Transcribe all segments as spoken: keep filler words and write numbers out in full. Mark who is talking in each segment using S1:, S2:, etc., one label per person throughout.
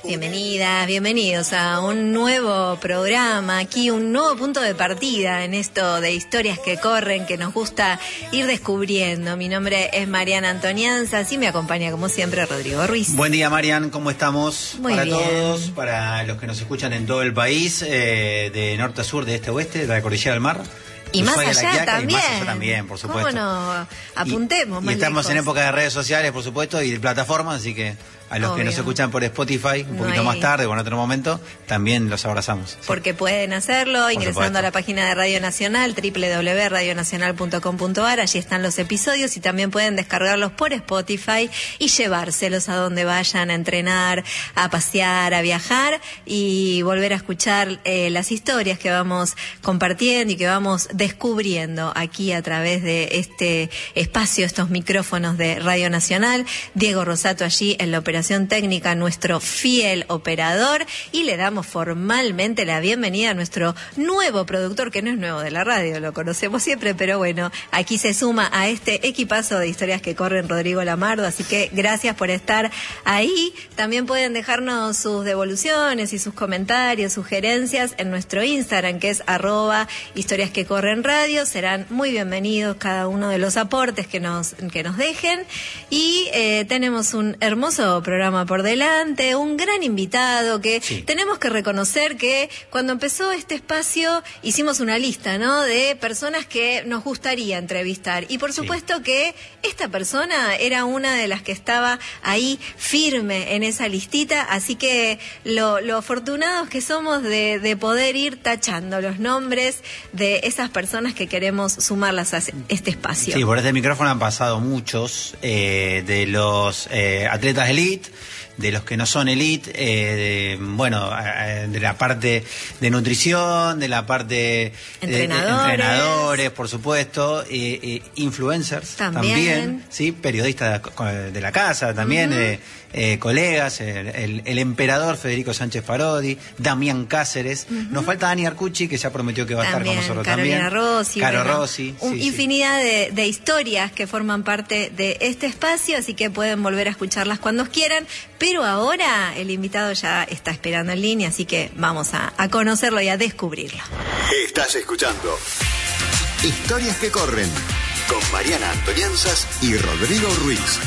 S1: Bienvenidas, bienvenidos a un nuevo programa, aquí un nuevo punto de partida en esto de historias que corren, que nos gusta ir descubriendo. Mi nombre es Mariana Antonianza, y me acompaña como siempre Rodrigo Ruiz.
S2: Buen día, Marian, ¿cómo estamos?
S1: Muy
S2: para
S1: bien.
S2: todos, para los que nos escuchan en todo el país, eh, de norte a sur, de este a oeste, de la cordillera del mar.
S1: Y más allá
S2: Quiaca,
S1: también.
S2: Y más allá también, por supuesto.
S1: ¿Cómo no? Apuntemos
S2: y,
S1: más
S2: y estamos
S1: lejos.
S2: en época de redes sociales, por supuesto, y de plataformas, así que a los
S1: Obvio.
S2: que nos escuchan por Spotify, un
S1: No
S2: poquito
S1: hay...
S2: más tarde o en otro momento, también los abrazamos. Sí.
S1: Porque pueden hacerlo
S2: Por
S1: ingresando
S2: supuesto.
S1: a la página de Radio Nacional, doble u doble u doble u punto radio nacional punto com punto a r. Allí están los episodios y también pueden descargarlos por Spotify y llevárselos a donde vayan a entrenar, a pasear, a viajar y volver a escuchar eh, las historias que vamos compartiendo y que vamos descubriendo aquí a través de este espacio, estos micrófonos de Radio Nacional. Diego Rosato allí en la operación técnica, nuestro fiel operador, y le damos formalmente la bienvenida a nuestro nuevo productor, que no es nuevo de la radio, lo conocemos siempre, pero bueno, aquí se suma a este equipazo de historias que corren Rodrigo Lamardo, así que gracias por estar ahí. También pueden dejarnos sus devoluciones y sus comentarios, sugerencias en nuestro Instagram, que es arroba historias que corren radio. Serán muy bienvenidos cada uno de los aportes que nos, que nos dejen, y eh, tenemos un hermoso programa por delante, un gran invitado que
S2: sí.
S1: Tenemos que reconocer que cuando empezó este espacio hicimos una lista, ¿no?, de personas que nos gustaría entrevistar, y por supuesto sí. que esta persona era una de las que estaba ahí firme en esa listita, así que lo, lo afortunados que somos de, de poder ir tachando los nombres de esas personas que queremos sumarlas a este espacio.
S2: Sí, por este micrófono han pasado muchos eh, de los eh, atletas elite, de los que no son elite, eh, de, bueno, eh, de la parte de nutrición, de la parte
S1: entrenadores,
S2: de, de entrenadores, por supuesto, eh, eh, influencers
S1: también.
S2: también, sí, periodistas de, de la casa también, uh-huh. eh, eh, colegas, el, el, el emperador Federico Sánchez Parodi, Damián Cáceres, uh-huh. nos falta Dani Arcucci, que ya prometió que va
S1: también,
S2: a estar con nosotros
S1: Carolina
S2: también.
S1: Rossi,
S2: Caro
S1: bueno,
S2: Rossi,
S1: un,
S2: sí,
S1: infinidad
S2: sí.
S1: De, de historias que forman parte de este espacio, así que pueden volver a escucharlas cuando quieran, pero ahora el invitado ya está esperando en línea, así que vamos a, a conocerlo y a descubrirlo.
S3: Estás escuchando Historias que corren con Mariana Antonianzas y Rodrigo Ruiz.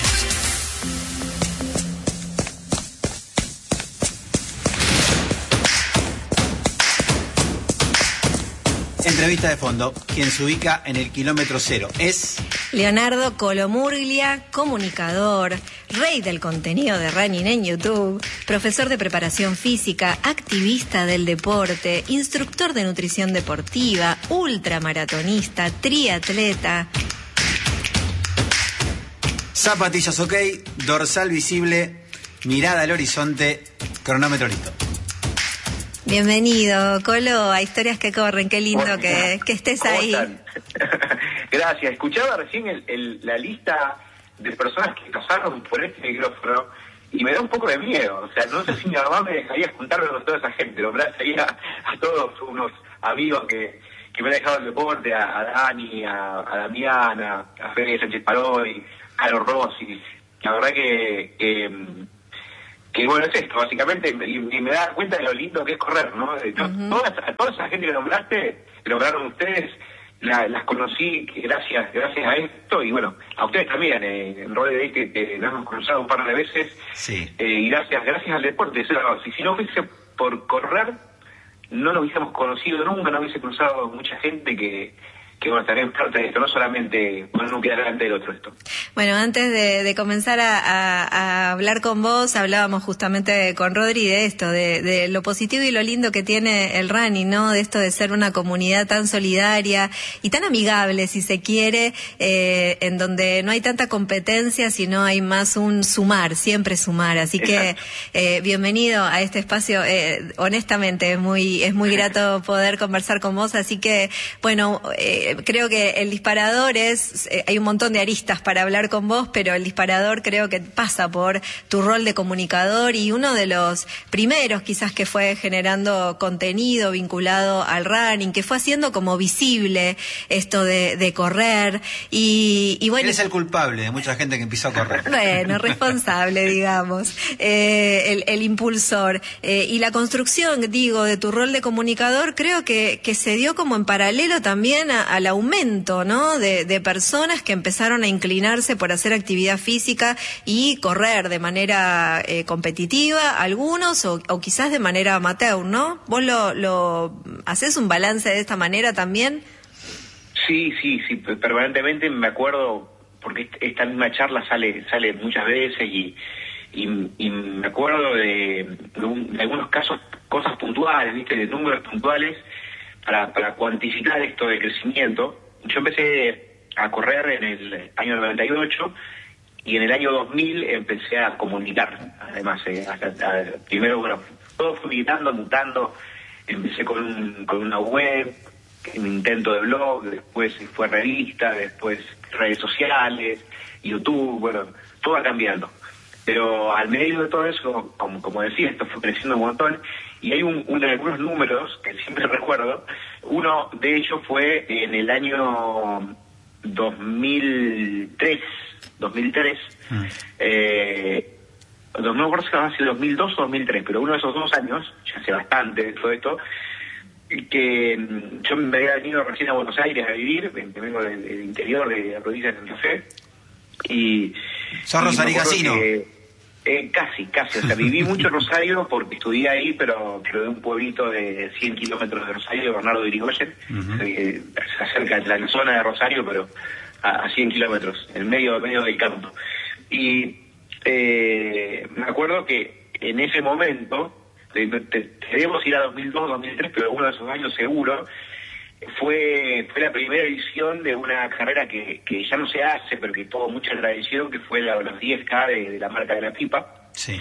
S2: Entrevista de fondo. Quien se ubica en el kilómetro cero es
S1: Leonardo Colomurglia, comunicador, rey del contenido de running en YouTube, profesor de preparación física, activista del deporte, instructor de nutrición deportiva, ultramaratonista, triatleta.
S2: Zapatillas ok, dorsal visible, mirada al horizonte, cronómetro listo.
S1: Bienvenido, Colo, a Historias que Corren. Qué lindo bueno, que, que estés
S4: ¿cómo
S1: ahí.
S4: Están? Gracias. Escuchaba recién el, el, la lista de personas que pasaron por este micrófono y me da un poco de miedo. O sea, no sé si mi mamá me dejaría juntarme con toda esa gente. Nombrar a, a todos unos amigos que, que me han dejado el deporte, a, a Dani, a, a Damiana, a Fede Sánchez Parodi, a Caro Rossi. La verdad que... que que bueno, es esto, básicamente, y, y me da cuenta de lo lindo que es correr, ¿no? De, uh-huh. toda, a toda esa gente que nombraste, que nombraron ustedes, la, las conocí gracias gracias a esto, y bueno, a ustedes también, eh, en rol de ahí que, que nos hemos cruzado un par de veces,
S2: sí.
S4: eh, y gracias gracias al deporte. O sea, si, si no fuese por correr, no lo hubiésemos conocido nunca, no hubiese cruzado mucha gente que... que bueno, también parte de esto, no solamente bueno, no queda delante del otro esto.
S1: Bueno, antes de, de comenzar a, a, a hablar con vos, hablábamos justamente con Rodri de esto, de, de lo positivo y lo lindo que tiene el running, ¿no? De esto de ser una comunidad tan solidaria y tan amigable, si se quiere, eh, en donde no hay tanta competencia, sino hay más un sumar, siempre sumar. Así Exacto. que eh, bienvenido a este espacio. Eh, honestamente, es muy, es muy grato poder conversar con vos, así que, bueno, eh, eh, creo que el disparador es, eh, hay un montón de aristas para hablar con vos, pero el disparador creo que pasa por tu rol de comunicador y uno de los primeros quizás que fue generando contenido vinculado al running, que fue haciendo como visible esto de, de correr y, y bueno.
S2: Él es el culpable de mucha gente que empezó a correr.
S1: Bueno, responsable, digamos, eh, el, el impulsor. Eh, y la construcción, digo, de tu rol de comunicador, creo que, que se dio como en paralelo también a, al aumento, ¿no? De, de personas que empezaron a inclinarse por hacer actividad física y correr de manera eh, competitiva, algunos, o, o quizás de manera amateur, ¿no? ¿Vos lo, lo hacés un balance de esta manera también?
S4: Sí, sí, sí, permanentemente me acuerdo, porque esta misma charla sale sale muchas veces y, y, y me acuerdo de, de, un, de algunos casos, cosas puntuales, ¿viste? De números puntuales para, para cuantificar esto de crecimiento. Yo empecé a correr en el año noventa y ocho y en el año dos mil empecé a comunicar, además, eh, hasta, a, primero, bueno, todo fue gritando, mutando, empecé con, un, con una web, un intento de blog, después fue revista, después redes sociales, YouTube, bueno, todo va cambiando. Pero al medio de todo eso, como, como decía, esto fue creciendo un montón, y hay un, un, algunos números que siempre recuerdo. Uno de ellos fue en el año dos mil tres, mm. eh, no me acuerdo si va a ser dos mil dos o dos mil tres, pero uno de esos dos años, ya hace bastante de todo esto, que yo me había venido recién a Buenos Aires a vivir, vengo del, del interior de la provincia de Santa Fe, y...
S2: ¿Sos rosarigacino?
S4: Eh, casi, casi, o sea, viví mucho en Rosario porque estudié ahí, pero, pero de un pueblito de cien kilómetros de Rosario, Bernardo de Irigoyen, uh-huh. eh, cerca de la zona de Rosario, pero a, a cien kilómetros, en medio, medio del campo. Y eh, me acuerdo que en ese momento, debemos ir a dos mil dos, dos mil tres, pero uno de esos años seguro, fue fue la primera edición de una carrera que, que ya no se hace, pero que tuvo mucha tradición, que fue la, los diez K de, de la marca de la pipa.
S2: Sí.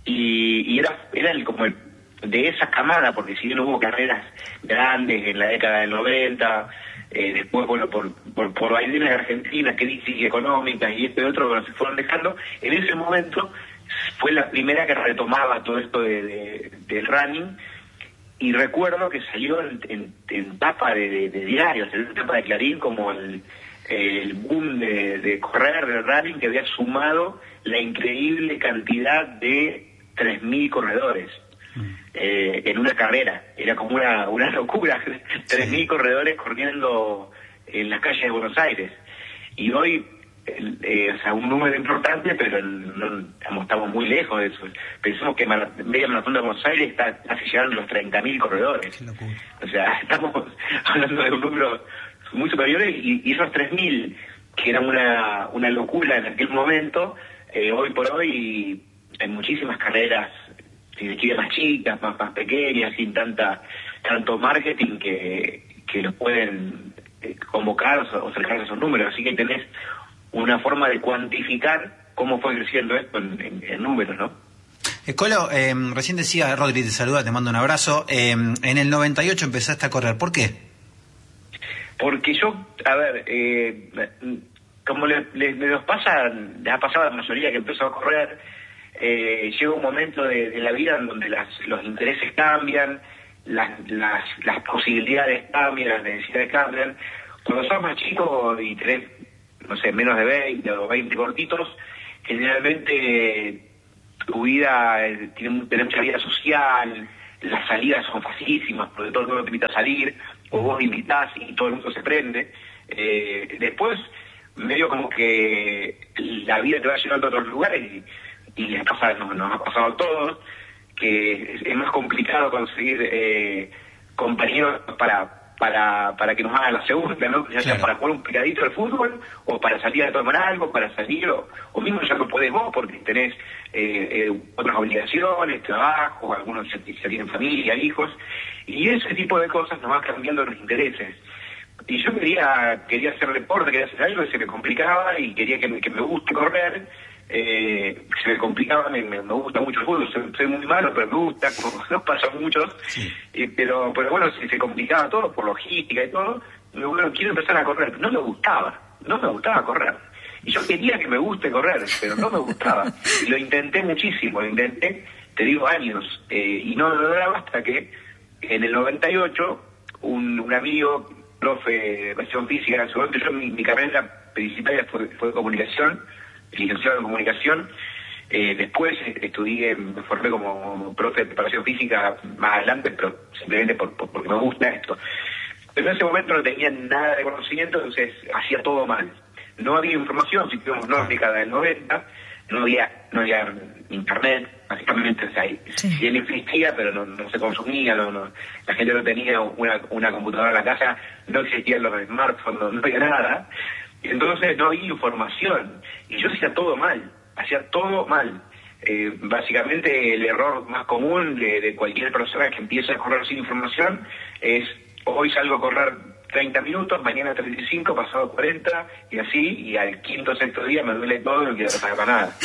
S4: Y, y era, era el, como el, de esa camada, porque si bien hubo carreras grandes en la década del noventa, eh, después, bueno, por por, por vaivenes de Argentina, crisis económicas y esto y otro, bueno, se fueron dejando, en ese momento fue la primera que retomaba todo esto de, de, del running. Y recuerdo que salió en, en, en tapa de, de, de diarios, en tapa de Clarín, como el, el boom de, de correr, de running, que había sumado la increíble cantidad de tres mil corredores mm. eh, en una carrera. Era como una, una locura, tres mil sí. corredores corriendo en las calles de Buenos Aires. Y hoy... Eh, o sea, un número importante, pero no, estamos muy lejos de eso. Pensamos que Mar- media maratón de Buenos Aires está casi llegando a los treinta mil corredores. O sea, estamos hablando de un número muy superior y, y esos tres mil, que eran una, una locura en aquel momento, eh, hoy por hoy hay muchísimas carreras, si se quiere, más chicas, más, más pequeñas, sin tanta tanto marketing que, que los pueden eh, convocar o, o acercarse a esos números. Así que tenés una forma de cuantificar cómo fue creciendo esto en, en, en números, ¿no?
S2: Eh, Colo, eh, recién decía, Rodri te saluda, te mando un abrazo, eh, en el noventa y ocho empezaste a correr, ¿por qué?
S4: Porque yo, a ver, eh, como le, le, le nos pasa, les ha pasado a la mayoría que empezó a correr, eh, llega un momento de, de la vida en donde las, los intereses cambian, las, las, las posibilidades cambian, las necesidades cambian. Cuando sos más chico y tenés, no sé, menos de veinte o veinte cortitos, generalmente tu vida eh, tiene, tiene mucha vida social, las salidas son facilísimas, porque todo el mundo te invita a salir, o vos invitás y todo el mundo se prende. Eh, después, medio como que la vida te va llevando a otros lugares y, y les pasa, nos, nos ha pasado a todos, que es, es más complicado conseguir eh, compañeros para... para para que nos hagan la segunda, ¿no? Ya sea claro. para jugar un picadito al fútbol, o para salir a tomar algo, para salir, o, o mismo ya no podés vos, porque tenés eh, eh, otras obligaciones, trabajo, algunos ya, ya tienen familia, hijos, y ese tipo de cosas nos van cambiando los intereses. Y yo quería quería hacer deporte, quería hacer algo, y se me complicaba, y quería que me, que me guste correr, eh, se me complicaba, me, me gusta mucho el fútbol, soy, soy muy malo, pero me gusta, como nos pasa a muchos, sí. eh, pero pero bueno, se, se complicaba todo por logística y todo, digo, bueno, quiero empezar a correr. No me gustaba, no me gustaba correr. Y yo quería que me guste correr, pero no me gustaba. Y lo intenté muchísimo, lo intenté, te digo, años. Eh, y no lo lograba hasta que en el noventa y ocho, un, un amigo, profe de educación física, en su momento, yo mi, mi carrera principal fue, fue comunicación, licenciado en comunicación. Eh, después estudié, me formé como profe de preparación física más adelante, pero simplemente por, por, porque me gusta esto. Pero en ese momento no tenía nada de conocimiento, entonces hacía todo mal. No había información, si tuvimos no década del noventa, no había, no había internet, básicamente, o sea, sí, sí existía, pero no, no se consumía, no, no, la gente no tenía una, una computadora en la casa, no existían los smartphones, no, no había nada, y entonces no había información, y yo hacía todo mal, hacía todo mal. Eh, básicamente el error más común de, de cualquier persona que empieza a correr sin información es, hoy salgo a correr treinta minutos, mañana treinta y cinco, pasado cuarenta, y así, y al quinto o sexto día me duele todo y no quiero pasar para nada.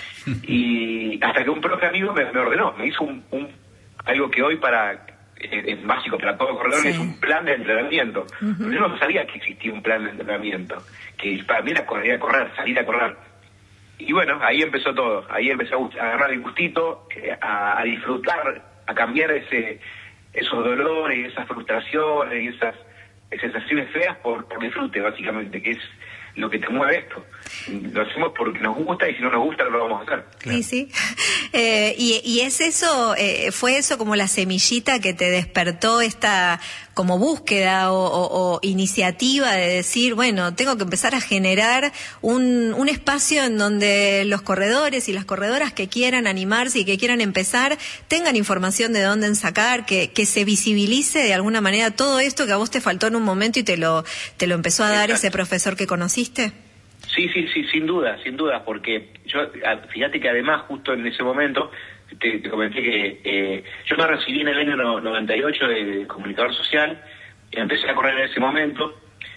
S4: Y hasta que un profe amigo me, me ordenó, me hizo un, un algo que hoy para eh, es básico para todo corredor, sí, es un plan de entrenamiento. Uh-huh. Yo no sabía que existía un plan de entrenamiento, que para mí era correr, correr, salir a correr. Y bueno, ahí empezó todo, ahí empecé a agarrar el gustito, eh, a, a disfrutar, a cambiar ese esos dolores, esas frustraciones y esas sensaciones feas por, por disfrute, básicamente, que es lo que te mueve esto. Lo hacemos porque nos gusta y si no nos gusta no lo vamos a hacer.
S1: Claro. Sí, sí. Eh, y, y es eso, eh, fue eso como la semillita que te despertó esta como búsqueda o, o, o iniciativa de decir, bueno, tengo que empezar a generar un, un espacio en donde los corredores y las corredoras que quieran animarse y que quieran empezar tengan información de dónde sacar, que, que se visibilice de alguna manera todo esto que a vos te faltó en un momento y te lo, te lo empezó a dar Exacto. ese profesor que conociste.
S4: Sí, sí, sí, sin duda, sin duda, porque yo, fíjate que además justo en ese momento, te, te comenté que eh, yo me recibí en el año noventa y ocho de comunicador social, y empecé a correr en ese momento,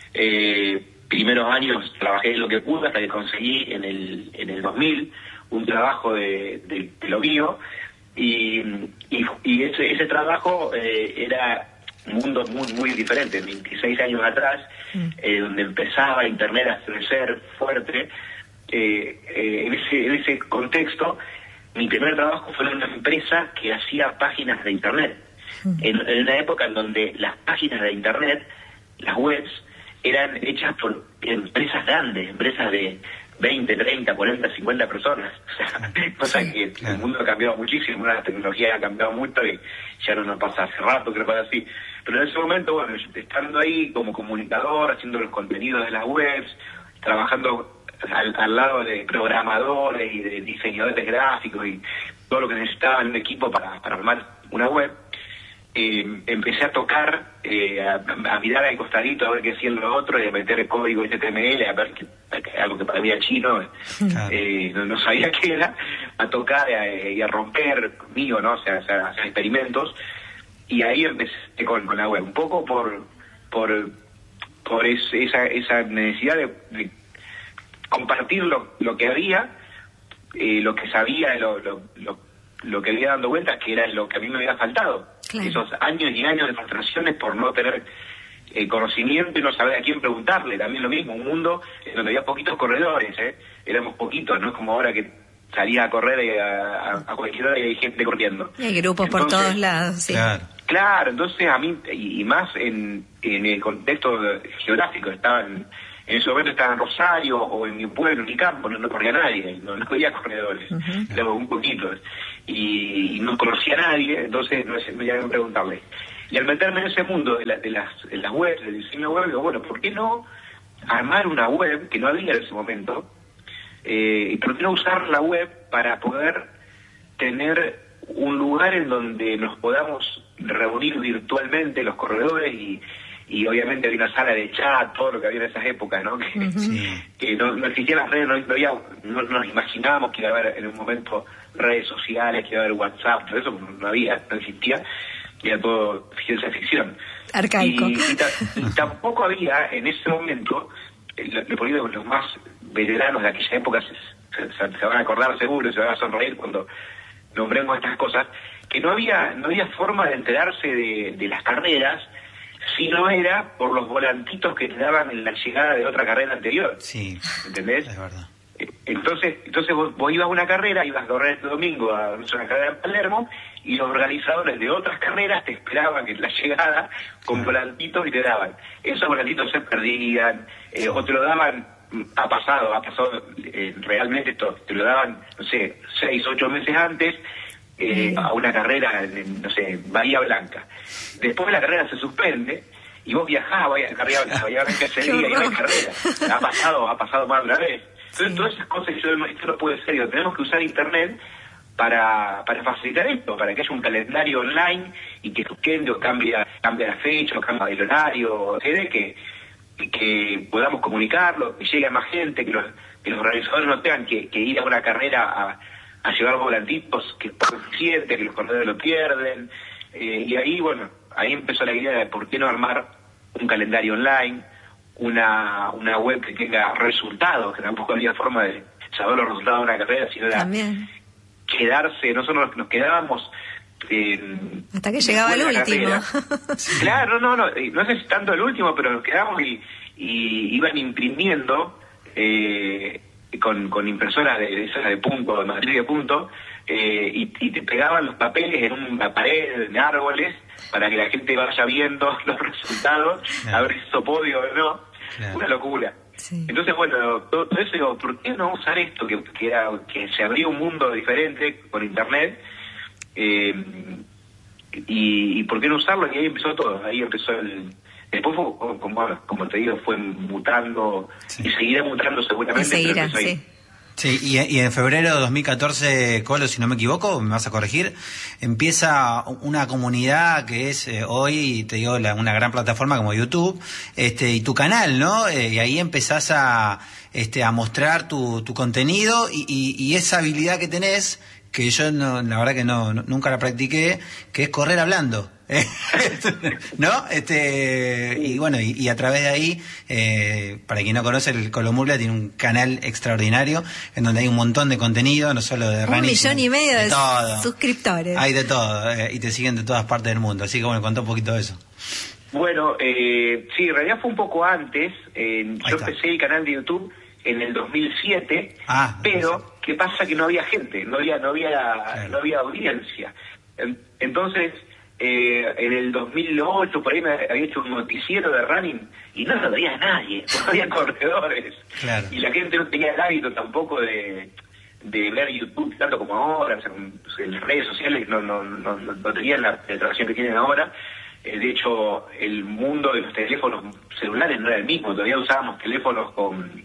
S4: eh, primeros años trabajé en lo que pude hasta que conseguí en el en el dos mil un trabajo de, de, de lo mío, y, y, y ese, ese trabajo eh, era un mundo muy muy diferente, veintiséis años atrás, mm. eh, donde empezaba Internet a crecer fuerte. Eh, eh, en ese en ese contexto, mi primer trabajo fue en una empresa que hacía páginas de Internet. Mm. En, en una época en donde las páginas de Internet, las webs, eran hechas por empresas grandes, empresas de veinte, treinta, cuarenta, cincuenta personas. O sea, cosa sí, que claro. El mundo ha cambiado muchísimo, la tecnología ha cambiado mucho y ya no nos pasa hace rato que no pasa así. Pero en ese momento, bueno, estando ahí como comunicador, haciendo los contenidos de las webs, trabajando al, al lado de programadores y de diseñadores gráficos y todo lo que necesitaba en un equipo para, para armar una web, eh, empecé a tocar, eh, a, a mirar al costadito a ver qué hacía lo otro y a meter el código H T M L, a ver que, algo que para mí era chino, claro. eh, no, no sabía qué era, a tocar eh, y a romper conmigo, ¿no? O sea, o sea, hacer experimentos. Y ahí empecé con, con la web, un poco por por por es, esa esa necesidad de, de compartir lo, lo que había, eh, lo que sabía, lo, lo, lo, lo que había dando vueltas, que era lo que a mí me había faltado. Claro. Esos años y años de frustraciones por no tener eh, conocimiento y no saber a quién preguntarle. También lo mismo, un mundo en donde había poquitos corredores, ¿eh? Éramos poquitos, no es como ahora que salía a correr a, a, a cualquier hora y hay gente corriendo.
S1: Y hay grupos entonces, por todos lados, sí.
S2: Claro.
S4: Claro, entonces a mí, y, y más en, en el contexto geográfico, estaba en, en ese momento estaba en Rosario o en mi pueblo, en mi campo, no, no corría nadie, no, no había corredores, uh-huh. Éramos un poquito, y, y no conocía a nadie, entonces no me iban a preguntarle. Y al meterme en ese mundo de, la, de, las, de las webs, del diseño web, digo, bueno, ¿por qué no armar una web que no había en ese momento? Eh, ¿Y por qué no usar la web para poder tener un lugar en donde nos podamos reunir virtualmente los corredores y, y obviamente había una sala de chat, todo lo que había en esas épocas, ¿no? Que, uh-huh. sí. que no, no existían las redes, no, no, había, no, no nos imaginábamos que iba a haber en un momento redes sociales, que iba a haber WhatsApp, todo eso no había, no existía, era todo ciencia ficción.
S1: Arcaico.
S4: Y, y, ta, y tampoco había en ese momento, le ponía los más veteranos de aquella época se, se, se van a acordar seguro, se van a sonreír cuando nombremos estas cosas, que no había no había forma de enterarse de, de las carreras si no era por los volantitos que te daban en la llegada de otra carrera anterior.
S2: Sí,
S4: ¿entendés?
S2: es verdad.
S4: Entonces, entonces vos, vos ibas a una carrera, ibas a correr este domingo a una carrera en Palermo, y los organizadores de otras carreras te esperaban en la llegada con volantitos y te daban. Esos volantitos se perdían, eh, o te lo daban, ha pasado, ha pasado eh, realmente esto, te lo daban, no sé, seis, ocho meses antes, eh, a una carrera en, no sé, Bahía Blanca. Después la carrera se suspende, y vos viajás a Bahía, Bahía Blanca ese día y no hay carrera. Ha pasado, ha pasado más de una vez. Entonces, sí. Todas esas cosas, yo, esto no puede ser, digo, tenemos que usar internet para para facilitar esto, para que haya un calendario online y que o cambia, cambia la fecha, o cambia el horario, etcétera, que, que podamos comunicarlo, que llegue a más gente, que los, que los organizadores no tengan que, que ir a una carrera a, a llevar volantitos, que es poco eficiente, que los corredores lo pierden, eh, y ahí, bueno, ahí empezó la idea de por qué no armar un calendario online, una una web que tenga resultados, que tampoco había forma de saber los resultados de una carrera, sino era
S1: También.
S4: quedarse, nosotros nos quedábamos eh,
S1: hasta que llegaba el último.
S4: Claro, no, no, no sé si tanto el último, pero nos quedamos y, y iban imprimiendo eh, con, con impresoras de, de esas de punto, de materia de punto, eh, y, y te pegaban los papeles en una pared, en árboles, para que la gente vaya viendo los resultados, claro. A ver si hizo podio o no. Claro. Una locura. Sí. Entonces, bueno, todo, todo eso, digo, ¿por qué no usar esto? Que, que, era, que se abrió un mundo diferente con internet, eh, y, y ¿por qué no usarlo? Y ahí empezó todo, ahí empezó el... Después, fue, como, como te digo, fue mutando, sí. Y seguirá mutando seguramente.
S1: Y seguirá, sí.
S2: Sí, y, y en febrero de dos mil catorce, Colo, si no me equivoco, me vas a corregir, empieza una comunidad que es eh, hoy, te digo, la, una gran plataforma como YouTube, este, y tu canal, ¿no? Eh, y ahí empezás a, este, a mostrar tu, tu contenido y, y, y esa habilidad que tenés, que yo no, la verdad que no, no nunca la practiqué, que es correr hablando. ¿No? Este, y bueno, y, y a través de ahí, eh, para quien no conoce, el Colomurla tiene un canal extraordinario en donde hay un montón de contenido, no solo de running,
S1: un millón y medio de, de
S2: todo.
S1: suscriptores.
S2: Hay de todo, eh, y te siguen de todas partes del mundo. Así que bueno, contá un poquito de eso.
S4: Bueno, eh, sí, en realidad fue un poco antes. Eh, yo está. empecé el canal de YouTube en el dos mil siete, ah, pero sí. ¿Qué pasa? Que no había gente, no había, no había, claro. no había audiencia. Entonces, Eh, en el dos mil ocho por ahí me había hecho un noticiero de running y no lo veía nadie, no había corredores, claro. Y la gente no tenía el hábito tampoco de, de ver YouTube tanto como ahora, o sea, en las redes sociales no, no, no, no tenían la penetración que tienen ahora. Eh, de hecho, el mundo de los teléfonos celulares no era el mismo, todavía usábamos teléfonos con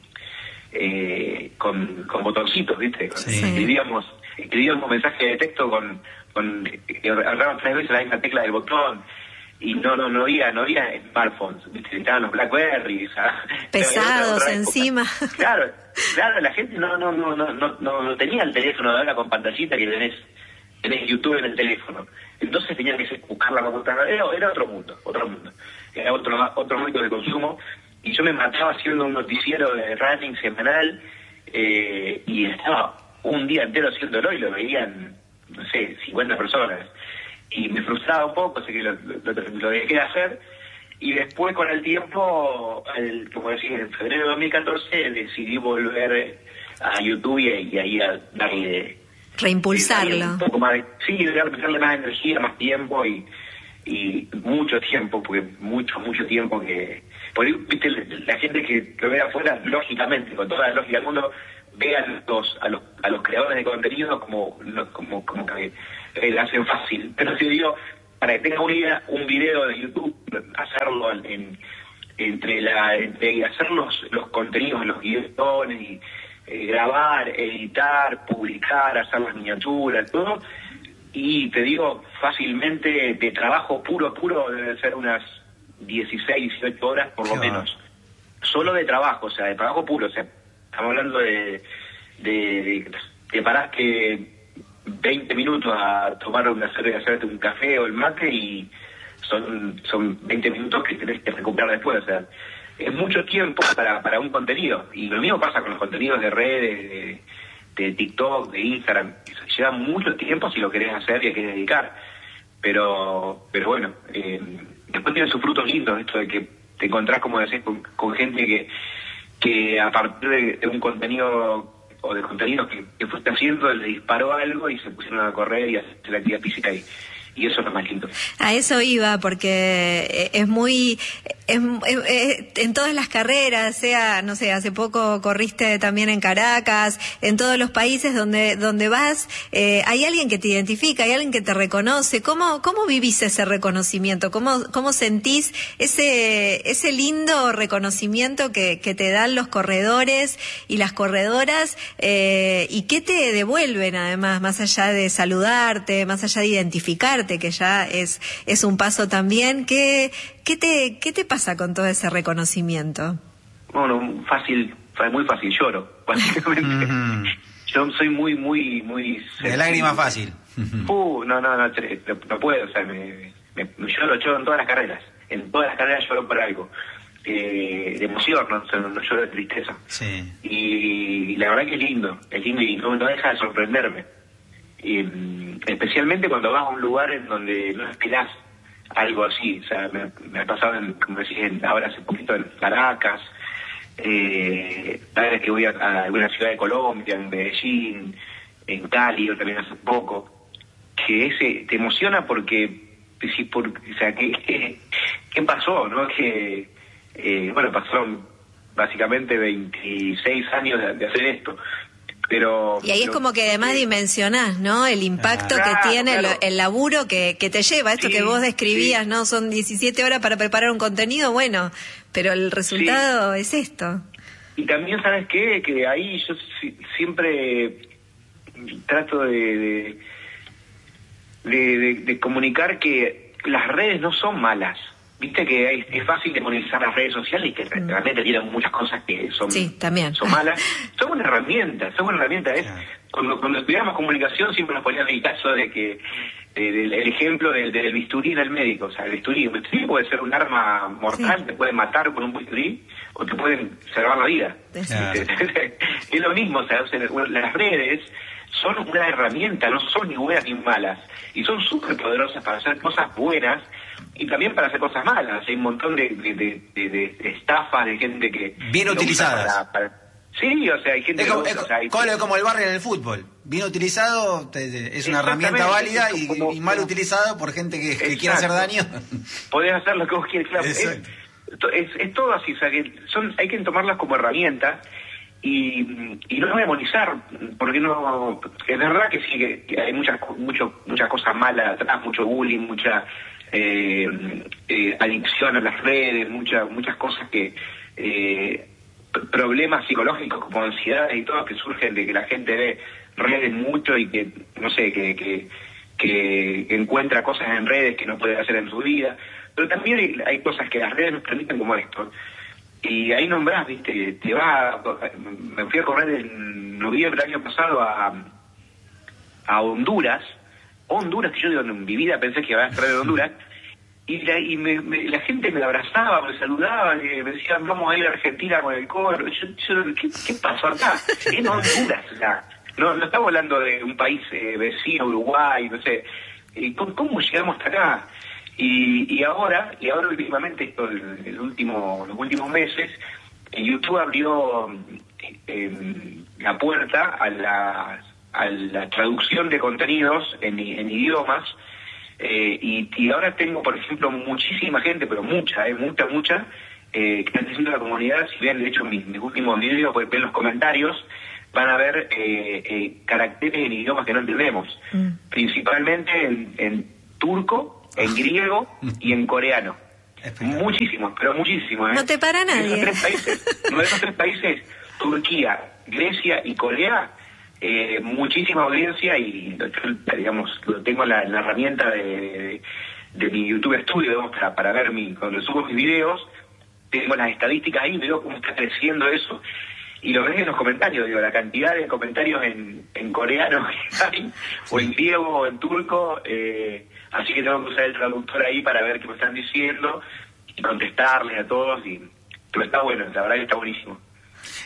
S4: eh, con, con botoncitos, ¿viste?
S2: Sí.
S4: Escribíamos, escribíamos mensajes de texto con con agarraban tres veces la misma tecla del botón y no no no había no había smartphones, ¿viste? Estaban los BlackBerry,
S1: pesados encima.
S4: Claro, claro, la gente no no no no no no tenía el teléfono de ahora con pantallita que tenés tenés YouTube en el teléfono. Entonces tenían que buscar la computadora, era, era otro mundo, otro mundo. Era otro otro ámbito de consumo y yo me mataba haciendo un noticiero de running semanal eh, y estaba un día entero haciéndolo y lo veían, no sé, cincuenta personas. Y me frustraba un poco, así que lo, lo, lo dejé de hacer. Y después, con el tiempo, el, como decía, en febrero de dos mil catorce, decidí volver a YouTube y, y ahí a darle...
S1: Reimpulsarlo.
S4: Darle un poco más de, sí, darle más energía, más tiempo y, y mucho tiempo, porque mucho, mucho tiempo que... Porque, viste, la gente que lo ve afuera, lógicamente, con toda la lógica del mundo, ve a los, a los, a los creadores de contenido como, como, como que eh, lo hacen fácil. Pero si digo, para que tenga una idea, un video de YouTube, hacerlo en, entre la, entre hacer los, los contenidos, los guiones, y eh, grabar, editar, publicar, hacer las miniaturas, todo, y te digo, fácilmente de trabajo puro, puro, debe ser unas dieciséis, dieciocho horas por lo menos. Solo de trabajo, o sea, de trabajo puro, o sea, estamos hablando de, de, de te paraste veinte minutos a tomar una cerveza, hacerte un café o el mate y son son veinte minutos que tenés que recuperar después, o sea, es mucho tiempo para, para un contenido. Y lo mismo pasa con los contenidos de redes, de, de TikTok, de Instagram, eso lleva mucho tiempo si lo querés hacer y hay que dedicar. Pero, pero bueno, eh, después tiene sus frutos lindos, esto de que te encontrás, como decís, con, con gente que, que a partir de, de un contenido o de contenidos que, que fuiste haciendo, le disparó algo y se pusieron a correr y a hacer la actividad física y y eso es lo más lindo.
S1: A eso iba, porque es muy, es, es, es, en todas las carreras, sea, no sé, hace poco corriste también en Caracas, en todos los países donde donde vas, eh, hay alguien que te identifica, hay alguien que te reconoce. ¿Cómo cómo vivís ese reconocimiento? ¿Cómo cómo sentís ese ese lindo reconocimiento que, que te dan los corredores y las corredoras, eh, y qué te devuelven además, más allá de saludarte, más allá de identificarte, que ya es es un paso también? ¿Qué, qué te qué te pasa con todo ese reconocimiento?
S4: Bueno, fácil, muy fácil, lloro, básicamente. Mm-hmm. Yo soy muy, muy, muy...
S2: De lágrima fácil.
S4: Uh, no, no, no, no, no puedo, o sea, me, me, me lloro, lloro en todas las carreras. En todas las carreras lloro por algo. Eh, de emoción, no, o sea, no, no lloro de tristeza.
S2: Sí.
S4: Y, y la verdad que es lindo, es lindo y no, no deja de sorprenderme. Y, especialmente cuando vas a un lugar en donde no esperás algo así. O sea, me, me ha pasado, en, como decís, en, ahora hace poquito en Caracas, eh, cada vez que voy a, a alguna ciudad de Colombia, en Medellín, en Cali, yo también hace poco, que ese te emociona porque, sí, por, o sea, ¿qué, qué, qué pasó? ¿No? Que, eh, bueno, pasaron básicamente veintiséis años de, de hacer esto. Pero,
S1: y ahí
S4: pero,
S1: es como que además eh, dimensionás, ¿no? El impacto
S4: claro,
S1: que tiene,
S4: claro.
S1: el, el laburo que, que te lleva, esto sí, que vos describías, sí. ¿no? Son diecisiete horas para preparar un contenido, bueno, pero el resultado sí. es esto.
S4: Y también, ¿sabes qué? Que ahí yo si, siempre trato de de, de, de de comunicar que las redes no son malas. Viste que es, es fácil demonizar las redes sociales y que mm. realmente tienen muchas cosas que son,
S1: sí, también.
S4: son malas. Son una herramienta, son una herramienta. Es, yeah. cuando, cuando estudiamos comunicación siempre nos ponían el caso de que, eh, del, el ejemplo del, del bisturí del médico. O sea, el bisturí, el bisturí puede ser un arma mortal, sí. te puede matar con un bisturí o te pueden salvar la vida. Yeah. Es lo mismo, o sea, las redes son una herramienta, no son ni buenas ni malas. Y son súper poderosas para hacer cosas buenas y también para hacer cosas malas. Hay un montón de, de, de, de, de estafas, de gente que...
S2: Bien utilizadas.
S4: Para, para... Sí, o sea, hay gente...
S2: Es como,
S4: que
S2: es,
S4: o sea, hay...
S2: como el barrio en el fútbol. Bien utilizado te, te, es una herramienta válida y, como, y mal utilizado por gente que, que quiere hacer daño.
S4: Podés hacer lo que vos quieras, claro. Es, es, es todo así, o sea, que son, hay que tomarlas como herramientas. Y, y no demonizar, porque no, es verdad que sí, que, que hay muchas mucho, muchas cosas malas atrás, mucho bullying, mucha eh, eh, adicción a las redes, muchas muchas cosas que, eh, problemas psicológicos como ansiedades y todo que surgen de que la gente ve redes mucho y que, no sé, que, que, que encuentra cosas en redes que no puede hacer en su vida, pero también hay, hay cosas que las redes nos permiten como esto. Y ahí nombrás, viste, te va, me fui a correr en noviembre del año pasado a, a Honduras, Honduras, que yo digo, en mi vida pensé que iba a correr en Honduras, y la, y me, me, la gente me abrazaba, me saludaba, me decían, vamos a ir a Argentina con el coro, yo, yo, ¿qué, ¿qué pasó acá? En Honduras, la, no, no estamos hablando de un país eh, vecino, Uruguay, no sé, ¿cómo, cómo llegamos hasta acá? Y, y ahora, y ahora últimamente, esto, el, el último, los últimos meses, YouTube abrió eh, la puerta a la, a la traducción de contenidos en, en idiomas, eh, y, y ahora tengo, por ejemplo, muchísima gente, pero mucha, eh, mucha, mucha, eh, que están diciendo la comunidad, si ven, de hecho, mis, mis últimos videos, pueden ver los comentarios, van a ver eh, eh, caracteres en idiomas que no entendemos, mm. principalmente en, en turco, en griego y en coreano. Muchísimos, pero muchísimos. ¿eh?
S1: No te para nadie.
S4: De esos tres países, de esos tres países Turquía, Grecia y Corea, eh, muchísima audiencia y, digamos, tengo la, la herramienta de, de, de mi YouTube Studio, digamos, para, para ver mi, cuando subo mis videos, tengo las estadísticas ahí, veo cómo está creciendo eso. Y lo ves en los comentarios, digo, la cantidad de comentarios en, en coreano que hay, o en griego o en turco, eh, así que tengo que usar el traductor ahí para ver qué me están diciendo y contestarles a todos, y pero está bueno, la verdad que está buenísimo.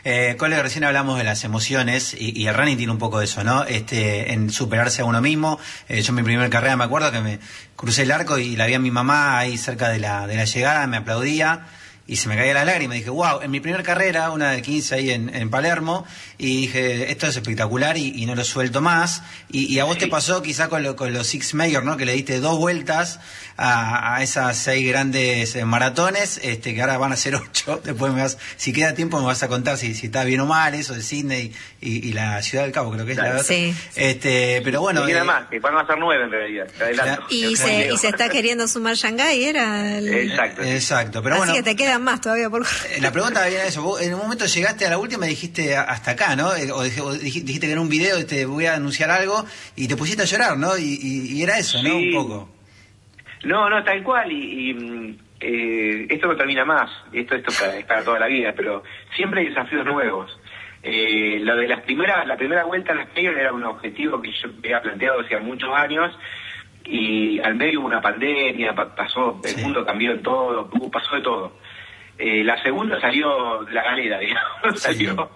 S2: Eh, Cole, recién hablamos de las emociones y, y el running tiene un poco de eso, ¿no? Este, en superarse a uno mismo. Eh, yo en mi primera carrera me acuerdo que me crucé el arco y la vi a mi mamá ahí cerca de la, de la llegada, me aplaudía y se me caía la lágrima. Y dije, wow, en mi primera carrera, una de quince ahí en, en Palermo, y dije, esto es espectacular y, y no lo suelto más. Y, y a vos sí. te pasó quizá con, lo, con los Six Major, ¿no? Que le diste dos vueltas a, a esas seis grandes eh, maratones, este, que ahora van a ser ocho. Después me vas, si queda tiempo me vas a contar si, si está bien o mal eso de Sydney y, y la Ciudad del Cabo, creo que es claro. la
S1: sí.
S2: Este, pero bueno.
S4: Y queda
S2: eh,
S4: más, que van a ser nueve en realidad.
S1: Claro. Y, se, y se está queriendo sumar Shanghái, era el...
S4: Exacto.
S2: Exacto, pero
S1: Así
S2: bueno.
S1: que te quedan más todavía por...
S2: La pregunta viene a eso. Vos en un momento llegaste a la última y dijiste hasta acá, ¿no? O dijiste que en un video te voy a anunciar algo y te pusiste a llorar, ¿no? Y, y, y era eso, sí. ¿no? Un poco.
S4: No, no, tal cual. Y, y eh, esto no termina más. Esto, esto para, es para toda la vida, pero siempre hay desafíos nuevos. Eh, lo de las primeras, la primera vuelta a las Majors era un objetivo que yo había planteado hace muchos años. Y al medio hubo una pandemia, pasó, el sí. mundo cambió en todo, pasó de todo. Eh, la segunda salió de la galera, digamos, salió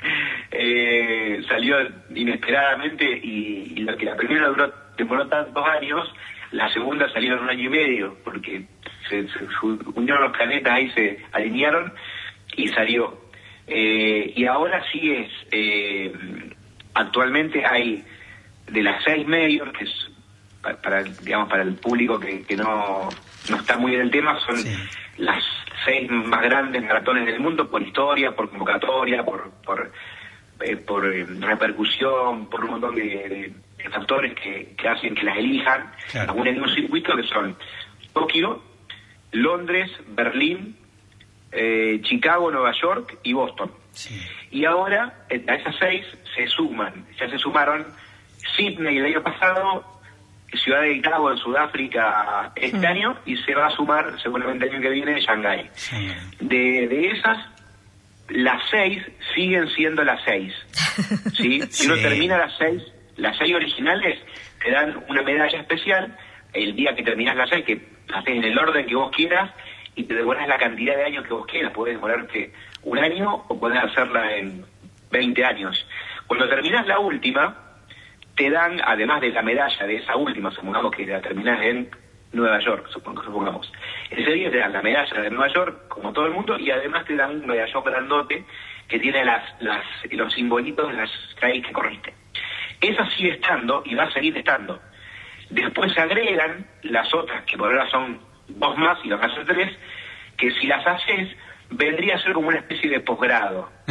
S4: eh, salió inesperadamente y, y lo que la primera duró, demoró tantos años, la segunda salió en un año y medio, porque se, se, se unieron los planetas ahí, se alinearon y salió. Eh, y ahora sí es, eh, actualmente hay de las seis majors, que es para, para digamos para el público que, que no, no está muy en el tema, son sí. las seis más grandes maratones del mundo por historia, por convocatoria, por por, eh, por eh, repercusión, por un montón de, de, de factores que, que hacen que las elijan, claro. aún en un circuito que son Tokio, Londres, Berlín, eh, Chicago, Nueva York y Boston. Sí. Y ahora a esas seis se suman, ya se sumaron Sydney el año pasado, Ciudad del Cabo en Sudáfrica este mm. año, y se va a sumar seguramente el año que viene Shanghái. Sí. De, de esas, las seis siguen siendo las seis. ¿Sí? Si sí. uno termina las seis, las seis originales te dan una medalla especial el día que terminás las seis, que haces en el orden que vos quieras y te demoras la cantidad de años que vos quieras. Podés demorarte un año o podés hacerla en veinte años. Cuando terminás la última, te dan, además de la medalla de esa última, supongamos que la terminás en Nueva York, supongamos. Ese día te dan la medalla de Nueva York, como todo el mundo, y además te dan un medallón grandote que tiene las, las, los simbolitos de las seis que corriste. Esa sigue estando y va a seguir estando. Después se agregan las otras, que por ahora son dos más y las vas a hacer tres, que si las haces, vendría a ser como una especie de posgrado. O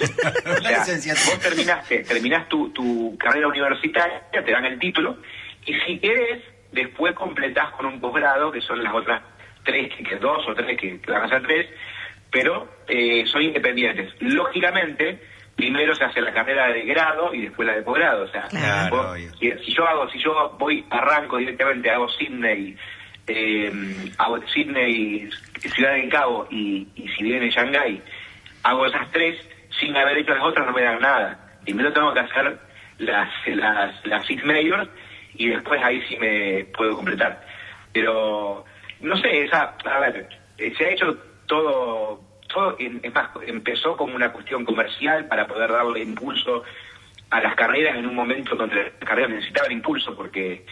S4: sea, vos terminaste, terminás tu, tu carrera universitaria, te dan el título, y si querés, después completás con un posgrado, que son las otras tres, que, que dos o tres, que, que van a ser tres, pero eh, son independientes. Lógicamente, primero se hace la carrera de grado y después la de posgrado. O sea,
S2: claro,
S4: vos, si, si yo hago, si yo voy, arranco directamente, hago Sydney, eh, hago Sydney, Ciudad del Cabo y, y si viene Shanghái, hago esas tres, sin haber hecho las otras no me dan nada. Primero tengo que hacer las las, las Six Majors y después ahí sí me puedo completar. Pero, no sé, esa, a ver, se ha hecho todo, todo es más, empezó como una cuestión comercial para poder darle impulso a las carreras en un momento donde las carreras necesitaban impulso porque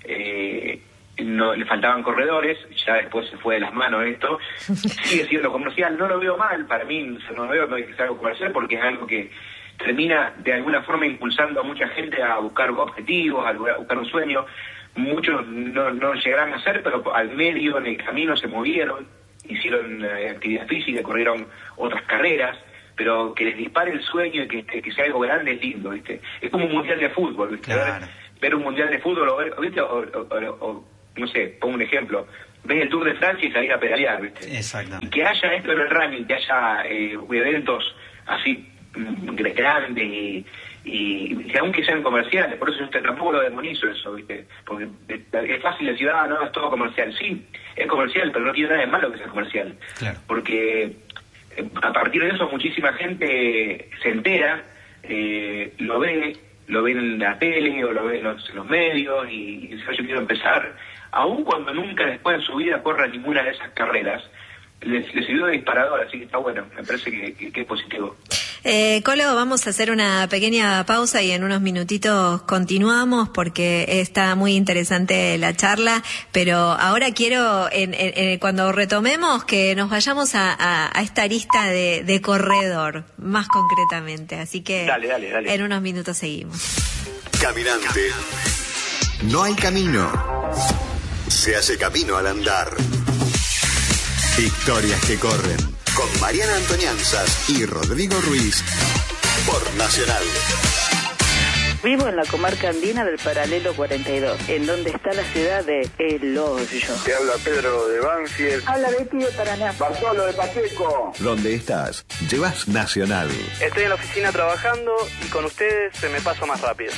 S4: eh, no le faltaban corredores, ya después se fue de las manos esto, sigue siendo comercial, no lo veo mal, para mí no lo veo no hay que ser algo comercial porque es algo que termina de alguna forma impulsando a mucha gente a buscar objetivos, a buscar un sueño. Muchos no, no llegarán a hacer, pero al medio, en el camino se movieron, hicieron eh, actividad física, corrieron otras carreras, pero que les dispare el sueño y que, que sea algo grande es lindo, ¿viste? Es como un mundial de fútbol, ¿viste? Claro. Ver, ver un mundial de fútbol, o, ver, ¿viste? O, o, o, o, no sé, pongo un ejemplo, ves el Tour de Francia y salir a pedalear, ¿viste?
S2: Exactamente.
S4: Y que haya esto en el running, que haya eh, eventos así grandes y, y, y aunque sean comerciales, por eso yo tampoco lo demonizo eso, ¿viste? Porque es fácil decir, ah, no, es todo comercial. Sí, es comercial, pero no tiene nada de malo que sea comercial.
S2: Claro. Porque
S4: a partir de eso muchísima gente se entera, eh, lo ve, lo ve en la tele o lo ve en los, en los medios y, y dice, yo quiero empezar, aun cuando nunca después en su vida corra ninguna de esas carreras. Les, les sirvió de disparador, así que está bueno, me parece que, que, que es positivo.
S1: Eh, Colo, vamos a hacer una pequeña pausa y en unos minutitos continuamos porque está muy interesante la charla, pero ahora quiero, en, en, en, cuando retomemos, que nos vayamos a, a, a esta arista de, de corredor, más concretamente. Así que
S4: dale, dale, dale.
S1: En unos minutos seguimos.
S3: Caminante. No hay camino. Se hace camino al andar. Historias que corren. Con Mariana Antonianzas y Rodrigo Ruiz. Por Nacional.
S5: Vivo en la comarca andina del Paralelo cuarenta y dos, en donde está la ciudad de El Hoyo.
S6: Te habla Pedro de Banfield.
S5: Habla Betty de Paraná.
S6: Bartolo de Pacheco.
S3: ¿Dónde estás? Llevas Nacional.
S7: Estoy en la oficina trabajando y con ustedes se me pasa más rápido.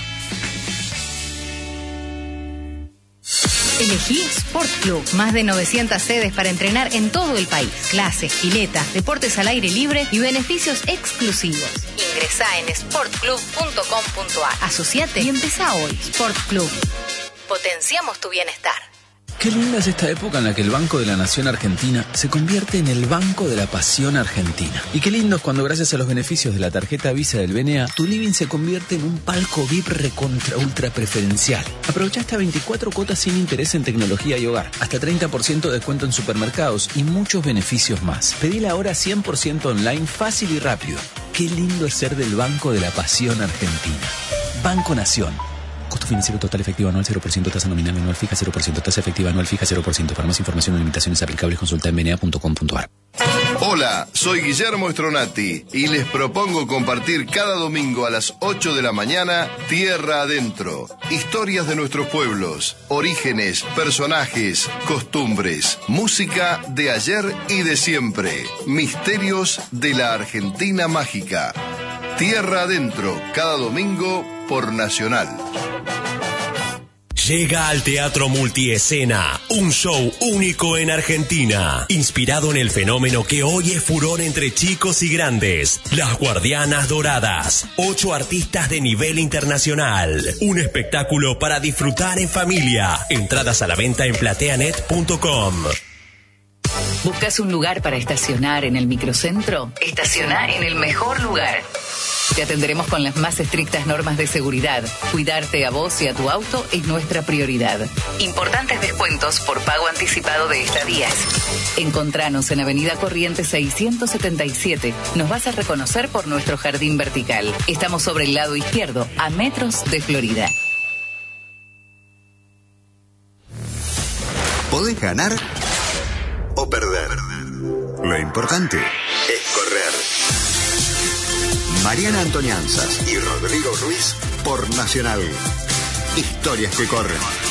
S8: Elegí Sport Club. Más de novecientas sedes para entrenar en todo el país. Clases, piletas, deportes al aire libre y beneficios exclusivos. Ingresá en sport club punto com punto a r. Asociate y empezá hoy. Sport Club. Potenciamos tu bienestar.
S9: Qué linda es esta época en la que el Banco de la Nación Argentina se convierte en el Banco de la Pasión Argentina. Y qué lindo es cuando, gracias a los beneficios de la tarjeta Visa del B N A, tu living se convierte en un palco V I P recontra ultra preferencial. Aprovecha hasta veinticuatro cuotas sin interés en tecnología y hogar, hasta treinta por ciento de descuento en supermercados y muchos beneficios más. Pedila ahora cien por ciento online, fácil y rápido. Qué lindo es ser del Banco de la Pasión Argentina. Banco Nación. Costo financiero total efectivo anual cero por ciento, tasa nominal anual fija cero por ciento, tasa efectiva anual fija cero por ciento. Para más información o limitaciones aplicables consulta en b n a punto com punto a r.
S10: Hola, soy Guillermo Stronati y les propongo compartir cada domingo a las ocho de la mañana Tierra Adentro. Historias de nuestros pueblos, orígenes, personajes, costumbres, música de ayer y de siempre, misterios de la Argentina mágica. Tierra Adentro, cada domingo por Nacional.
S11: Llega al Teatro Multiescena, un show único en Argentina, inspirado en el fenómeno que hoy es furor entre chicos y grandes, Las Guardianas Doradas, ocho artistas de nivel internacional, un espectáculo para disfrutar en familia, entradas a la venta en plateanet punto com.
S8: ¿Buscas un lugar para estacionar en el microcentro? Estaciona en el mejor lugar. Te atenderemos con las más estrictas normas de seguridad. Cuidarte a vos y a tu auto es nuestra prioridad. Importantes descuentos por pago anticipado de estadías. Encontranos en Avenida Corrientes seiscientos setenta y siete. Nos vas a reconocer por nuestro jardín vertical. Estamos sobre el lado izquierdo, a metros de Florida.
S3: Podés ganar o perder. Lo importante es correr. Mariana Antonianzas y Rodrigo Ruiz por Nacional. Historias que corren.